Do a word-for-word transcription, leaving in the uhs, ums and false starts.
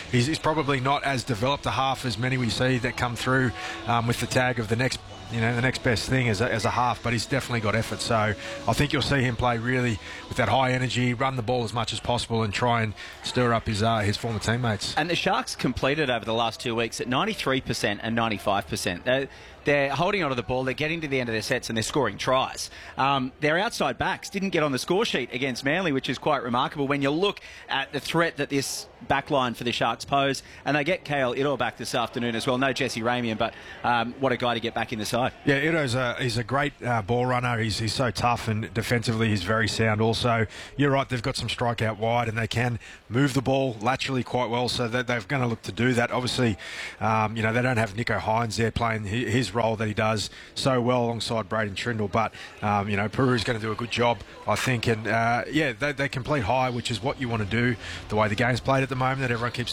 he's, he's probably not as developed a half as many we see that come through um, with the tag of the next you know, the next best thing as a, as a half, but he's definitely got effort. So I think you'll see him play really with that high energy, run the ball as much as possible and try and stir up his uh, his former teammates. And the Sharks completed over the last two weeks at ninety-three percent and ninety-five percent. They're, they're holding onto the ball, they're getting to the end of their sets and they're scoring tries. Um, their outside backs didn't get on the score sheet against Manly, which is quite remarkable when you look at the threat that this backline for the Sharks pose. And they get Kale Idor back this afternoon as well. No Jesse Ramian, but um, what a guy to get back in the side. Yeah, Ido's a, he's a great uh, ball runner. He's, he's so tough, and defensively he's very sound also. You're right, they've got some strike out wide and they can move the ball laterally quite well, so that they're going to look to do that. Obviously, um, you know, they don't have Nicho Hines there playing his role that he does so well alongside Braden Trindle, but, um, you know, Peru's going to do a good job, I think. And, uh, yeah, they, they complete high, which is what you want to do, the way the game's played at the moment, that everyone keeps